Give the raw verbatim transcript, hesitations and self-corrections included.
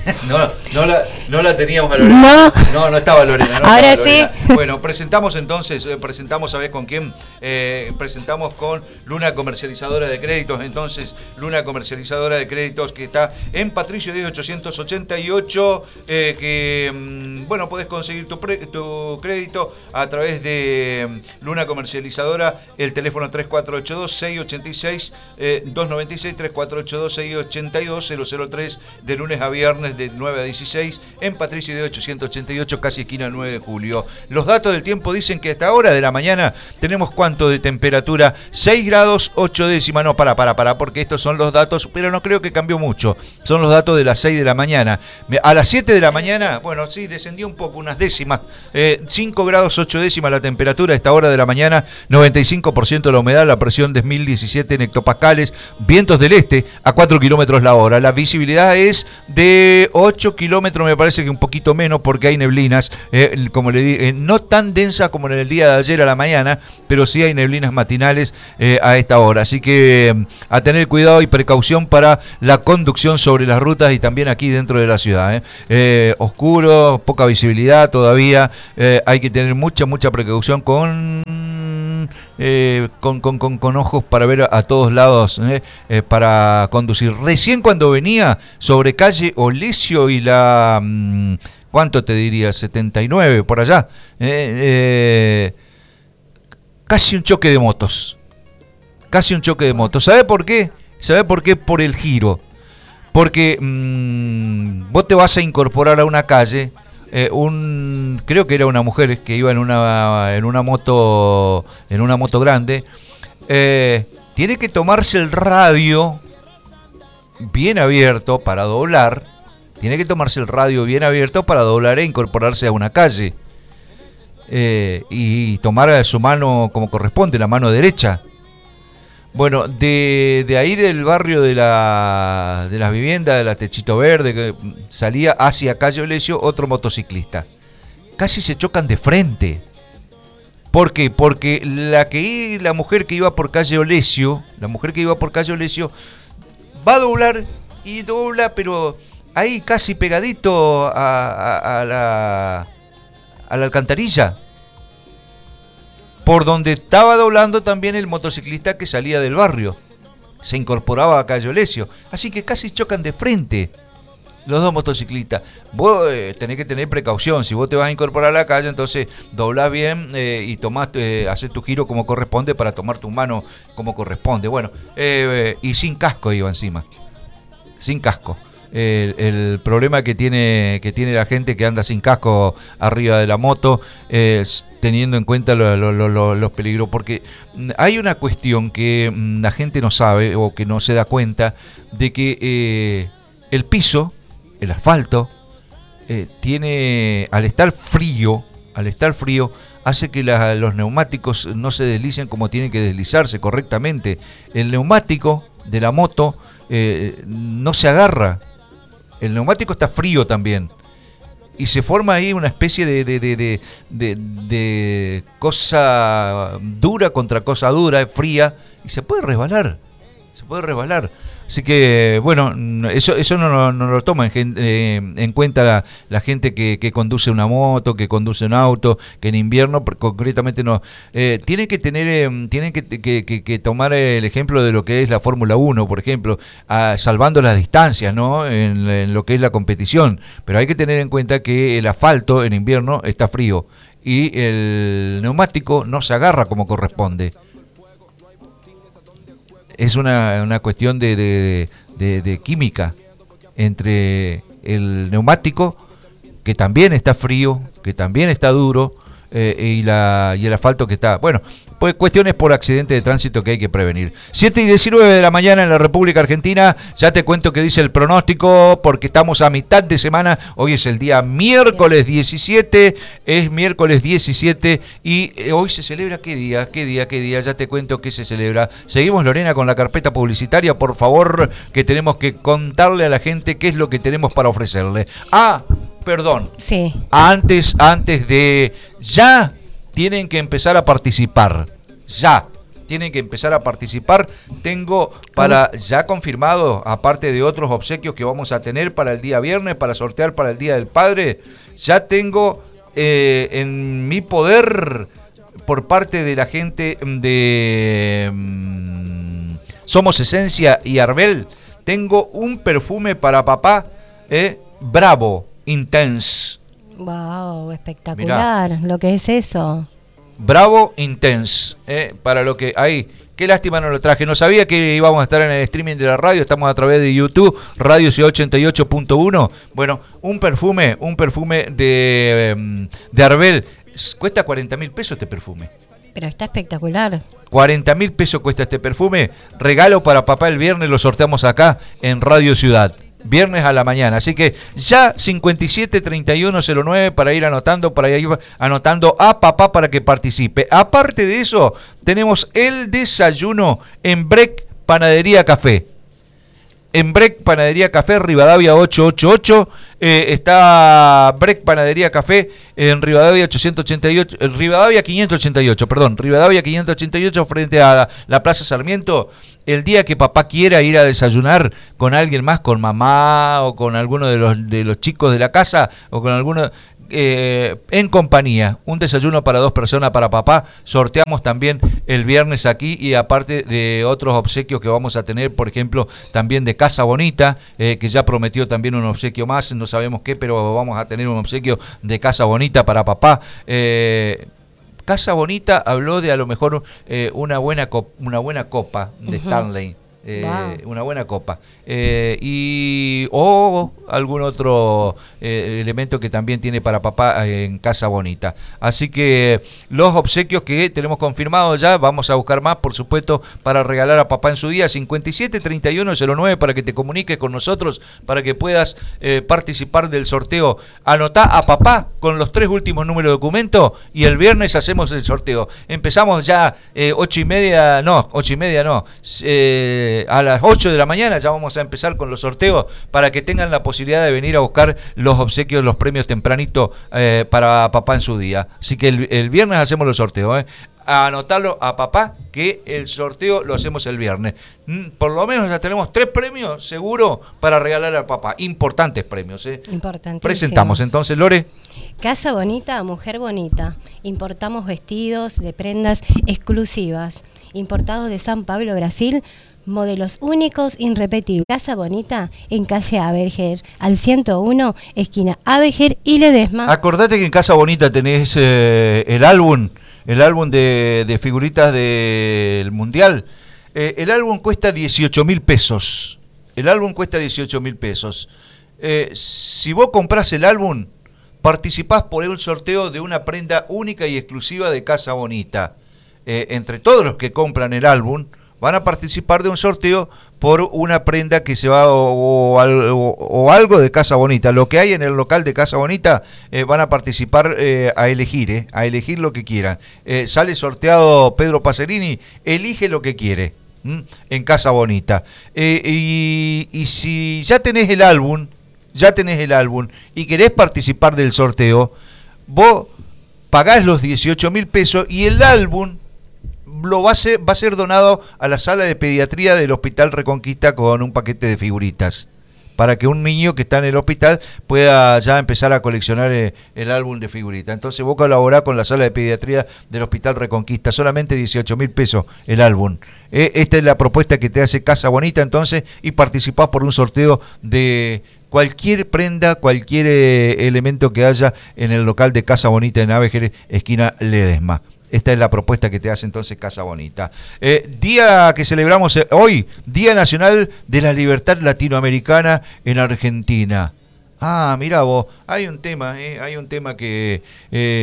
No, no, la, no la teníamos a Lorena. No. No, no estaba Lorena. No Ahora estaba Lorena. sí. Bueno, presentamos entonces, eh, presentamos, ¿sabés con quién? Eh, presentamos con Luna Comercializadora de Créditos. Entonces, Luna Comercializadora de Créditos, que está en Patricio diez ochocientos ochenta y ocho, eh, que, mm, bueno, podés conseguir tu, pre, tu crédito a través de mm, Luna Comercializadora, el teléfono tres cuatro ocho dos, seis ocho seis, dos nueve seis, tres cuatro ocho dos, seis ocho dos, cero cero tres, de lunes a viernes de nueve a dieciséis, en Patricio de ochocientos ochenta y ocho, casi esquina nueve de julio. Los datos del tiempo dicen que hasta ahora de la mañana tenemos cuánto de temperatura, seis grados ocho décimas, no, para, para, para, porque estos son los datos, pero no creo que cambió mucho, son los datos de las seis de la mañana. A las siete de la mañana, bueno, sí, descendió un poco, unas décimas, eh, cinco grados ocho décimas la temperatura a esta hora de la mañana, noventa y cinco por ciento la humedad, la presión de mil diecisiete en hectopascales, vientos del este a cuatro kilómetros la hora, la visibilidad es de ocho kilómetros, me parece que un poquito menos porque hay neblinas, eh, como le dije, eh, no tan densa como en el día de ayer a la mañana, pero sí hay neblinas matinales eh, a esta hora, así que eh, a tener cuidado y precaución para la conducción sobre las rutas y también aquí dentro de la ciudad. Eh. Eh, oscuro, poca visibilidad todavía, eh, hay que tener mucha, mucha precaución con... Eh, con, con, con, con ojos para ver a, a todos lados, eh, eh, para conducir. Recién cuando venía sobre calle Olesio y la... Mmm, ¿cuánto te diría? setenta y nueve, por allá. Eh, eh, casi un choque de motos. Casi un choque de motos. ¿Sabe por qué? ¿Sabe por qué? Por el giro. Porque mmm, vos te vas a incorporar a una calle... Eh, un creo que era una mujer que iba en una en una moto en una moto grande, eh, tiene que tomarse el radio bien abierto para doblar, tiene que tomarse el radio bien abierto para doblar e incorporarse a una calle, eh, y tomar su mano como corresponde, la mano derecha. Bueno, de, de ahí del barrio de la de las viviendas, de la Techito Verde, que salía hacia calle Olesio otro motociclista. Casi se chocan de frente. ¿Por qué? Porque la que la mujer que iba por calle Olesio, la mujer que iba por calle Olesio, va a doblar y dobla, pero ahí casi pegadito a, a, a la a la alcantarilla. Por donde estaba doblando también el motociclista que salía del barrio. Se incorporaba a calle Olesio. Así que casi chocan de frente los dos motociclistas. Vos eh, tenés que tener precaución. Si vos te vas a incorporar a la calle, entonces doblás bien eh, y tomás, eh, haces tu giro como corresponde para tomar tu mano como corresponde. Bueno, eh, y sin casco iba encima. Sin casco. El, el problema que tiene que tiene la gente que anda sin casco arriba de la moto, eh, teniendo en cuenta lo, lo, lo, los peligros, porque hay una cuestión que la gente no sabe o que no se da cuenta de que eh, el piso, el asfalto, eh, tiene, al estar frío, al estar frío, hace que la, los neumáticos no se deslicen como tienen que deslizarse correctamente. El neumático de la moto eh, no se agarra. El neumático está frío también. Y se forma ahí una especie de, de, de, de, de, de cosa dura contra cosa dura, fría, y se puede resbalar. Se puede resbalar. Así que, bueno, eso eso no, no, no lo toma en, eh, en cuenta la, la gente que, que conduce una moto, que conduce un auto, que en invierno concretamente no. Eh, tienen que tener, eh, tienen que, que, que, que tomar el ejemplo de lo que es la Fórmula uno, por ejemplo, a, salvando las distancias, ¿no? En, en lo que es la competición. Pero hay que tener en cuenta que el asfalto en invierno está frío y el neumático no se agarra como corresponde. Es una, una cuestión de, de, de, de química entre el neumático, que también está frío, que también está duro, eh, y, la, y el asfalto que está... Bueno, pues cuestiones por accidente de tránsito que hay que prevenir. siete y diecinueve de la mañana en la República Argentina. Ya te cuento qué dice el pronóstico, porque estamos a mitad de semana. Hoy es el día miércoles diecisiete, es miércoles diecisiete y eh, hoy se celebra, ¿qué día? ¿Qué día? ¿Qué día? Ya te cuento qué se celebra. Seguimos, Lorena, con la carpeta publicitaria, por favor, que tenemos que contarle a la gente qué es lo que tenemos para ofrecerle. Ah, perdón. Sí. Antes, antes de... Ya tienen que empezar a participar. Ya. tienen que empezar a participar. Tengo para ya confirmado, aparte de otros obsequios que vamos a tener para el día viernes, para sortear para el Día del Padre, ya tengo eh, en mi poder, por parte de la gente de um, Somos Esencia y Arbel, tengo un perfume para papá, eh, Bravo Intense. Wow, espectacular. Mirá. Lo que es eso. Bravo Intense, eh, para lo que hay. Qué lástima no lo traje. No sabía que íbamos a estar en el streaming de la radio. Estamos a través de YouTube, Radio Ciudad ochenta y ocho punto uno. Bueno, un perfume, un perfume de, de Arbel. Cuesta cuarenta mil pesos este perfume. Pero está espectacular. cuarenta mil pesos cuesta este perfume. Regalo para papá el viernes, lo sorteamos acá en Radio Ciudad. Viernes a la mañana. Así que ya cincuenta y siete treinta y uno cero nueve para ir anotando, para ir anotando a papá para que participe. Aparte de eso, tenemos el desayuno en Break Panadería Café. En Break Panadería Café, Rivadavia ochocientos ochenta y ocho, eh, está Break Panadería Café en Rivadavia ochocientos ochenta y ocho, Rivadavia quinientos ochenta y ocho, perdón, Rivadavia quinientos ochenta y ocho frente a la, la Plaza Sarmiento. El día que papá quiera ir a desayunar con alguien más, con mamá o con alguno de los de los chicos de la casa o con alguno eh, en compañía, un desayuno para dos personas para papá, sorteamos también el viernes aquí, y aparte de otros obsequios que vamos a tener, por ejemplo, también de Casa Bonita, eh, que ya prometió también un obsequio más, no sabemos qué, pero vamos a tener un obsequio de Casa Bonita para papá. eh, Casa Bonita habló de a lo mejor eh, una buena copa, una buena copa de uh-huh. Stanley. Eh, wow. Una buena copa eh, y o algún otro eh, elemento que también tiene para papá en Casa Bonita. Así que los obsequios que tenemos confirmados ya, vamos a buscar más, por supuesto, para regalar a papá en su día. Cincuenta y siete treinta y uno cero nueve para que te comuniques con nosotros, para que puedas eh, participar del sorteo. Anotá a papá con los tres últimos números de documento y el viernes hacemos el sorteo. Empezamos ya eh, ocho y media, no, ocho y media no, eh, a las ocho de la mañana ya vamos a empezar con los sorteos, para que tengan la posibilidad de venir a buscar los obsequios, los premios tempranito eh, para papá en su día. Así que el, el viernes hacemos los sorteos, ¿eh? A anotarlo a papá que el sorteo lo hacemos el viernes. Por lo menos ya tenemos tres premios seguro para regalar al papá. Importantes premios, ¿eh? Importantísimos. Presentamos entonces, Lore. Casa Bonita, Mujer Bonita. Importamos vestidos de prendas exclusivas, importados de San Pablo, Brasil. Modelos únicos, irrepetibles. Casa Bonita en calle Aberger, al ciento uno, esquina Aberger y Ledesma. Acordate que en Casa Bonita tenés eh, el álbum, el álbum de, de figuritas del Mundial. Eh, el álbum cuesta dieciocho mil pesos. El álbum cuesta dieciocho mil pesos. Eh, si vos comprás el álbum, participás por el sorteo de una prenda única y exclusiva de Casa Bonita. Eh, entre todos los que compran el álbum, van a participar de un sorteo por una prenda que se va o, o, o, o algo de Casa Bonita. Lo que hay en el local de Casa Bonita, eh, van a participar eh, a elegir, eh, a elegir lo que quieran. Eh, sale sorteado Pedro Pacerini, elige lo que quiere ¿m? en Casa Bonita. Eh, y, y si ya tenés el álbum, ya tenés el álbum y querés participar del sorteo, vos pagás los dieciocho mil pesos y el álbum lo va a ser, va a ser donado a la sala de pediatría del Hospital Reconquista con un paquete de figuritas, para que un niño que está en el hospital pueda ya empezar a coleccionar el, el álbum de figuritas. Entonces vos colaborás con la sala de pediatría del Hospital Reconquista, solamente dieciocho mil pesos el álbum. Eh, esta es la propuesta que te hace Casa Bonita entonces, y participás por un sorteo de cualquier prenda, cualquier eh, elemento que haya en el local de Casa Bonita en Aberger, esquina Ledesma. Esta es la propuesta que te hace entonces Casa Bonita. Eh, día que celebramos eh, hoy, Día Nacional de la Libertad Latinoamericana en Argentina. Ah, mirá vos, hay un tema, eh, hay un tema que... Eh,